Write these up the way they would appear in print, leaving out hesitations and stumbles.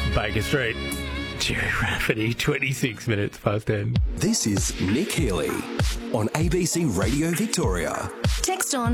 Baker Street. Jerry Rafferty, 26 minutes past 10. This is Nick Healy on ABC Radio Victoria. Text on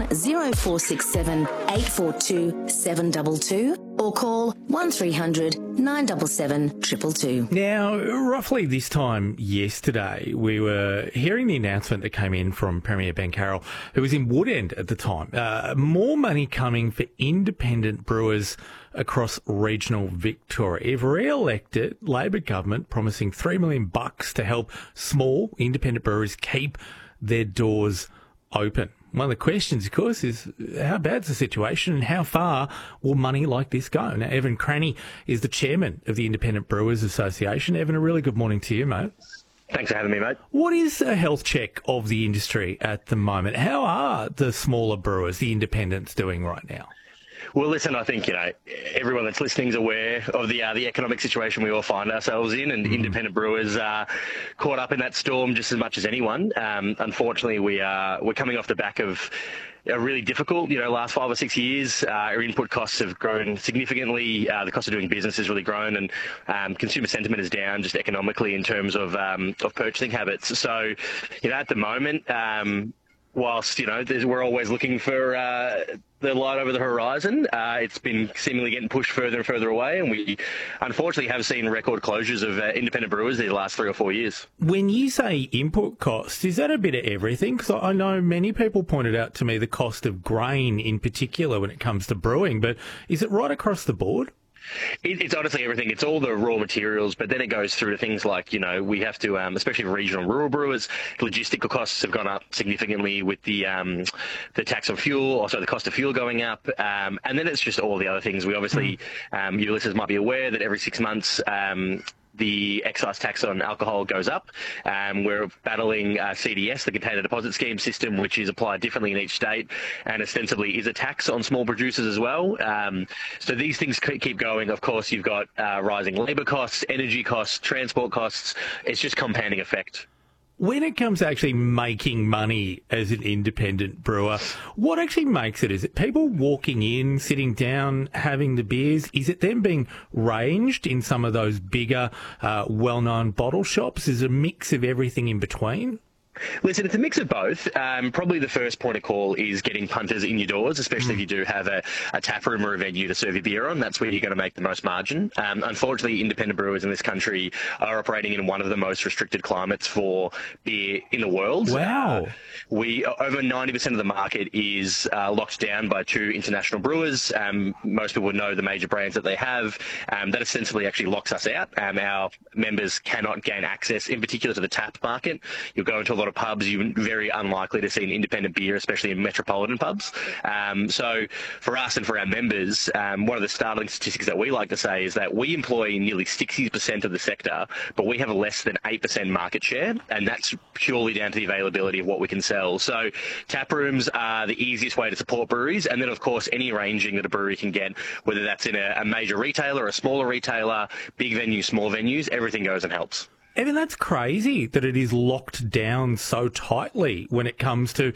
0467 842 722 or call 1300 977 222. Now, roughly this time yesterday, we were hearing the announcement that came in from Premier Ben Carroll, who was in Woodend at the time. More money coming for independent brewers across regional Victoria. If re-elected, Labor government promising $3 million to help small independent brewers keep their doors open. One of the questions, of course, is how bad's the situation and how far will money like this go? Now, Evan Cranny is the chairman of the Independent Brewers Association. Evan, a really good morning to you, mate. Thanks for having me, mate. What is a health check of the industry at the moment? How are the smaller brewers, the independents, doing right now? Well, listen, I think, everyone that's listening is aware of the economic situation we all find ourselves in, and independent brewers are caught up in that storm just as much as anyone. Unfortunately, we're coming off the back of a really difficult, last 5 or 6 years. Our input costs have grown significantly. The cost of doing business has really grown, and consumer sentiment is down just economically in terms of purchasing habits. So, at the moment, whilst, we're always looking for the light over the horizon, it's been seemingly getting pushed further and further away, and we unfortunately have seen record closures of independent brewers the last 3 or 4 years. When you say input costs, is that a bit of everything? Because I know many people pointed out to me the cost of grain in particular when it comes to brewing, but is it right across the board? It's honestly everything. It's all the raw materials, but then it goes through to things like, we have to, especially for regional and rural brewers, logistical costs have gone up significantly with the tax on fuel, also the cost of fuel going up. And then it's just all the other things. We obviously, your listeners might be aware that every 6 months, the excise tax on alcohol goes up. We're battling CDS, the Container Deposit Scheme system, which is applied differently in each state and ostensibly is a tax on small producers as well. So these things keep going. Of course, you've got rising labour costs, energy costs, transport costs. It's just compounding effect. When it comes to actually making money as an independent brewer, what actually makes it? Is it people walking in, sitting down, having the beers? Is it them being ranged in some of those bigger, well-known bottle shops? Is it a mix of everything in between? Listen, it's a mix of both. Probably the first point of call is getting punters in your doors, especially if you do have a tap room or a venue to serve your beer on. That's where you're going to make the most margin. Unfortunately, independent brewers in this country are operating in one of the most restricted climates for beer in the world. Wow. Over 90% of the market is locked down by 2 international brewers. Most people would know the major brands that they have. That essentially actually locks us out. Our members cannot gain access, in particular to the tap market. You'll go into a lot of pubs, you're very unlikely to see an independent beer, especially in metropolitan pubs. So for us and for our members, one of the startling statistics that we like to say is that we employ nearly 60% of the sector, but we have a less than 8% market share, and that's purely down to the availability of what we can sell. So tap rooms are the easiest way to support breweries, and then of course any ranging that a brewery can get, whether that's in a major retailer, a smaller retailer, big venues, small venues, everything goes and helps. Evan, that's crazy that it is locked down so tightly when it comes to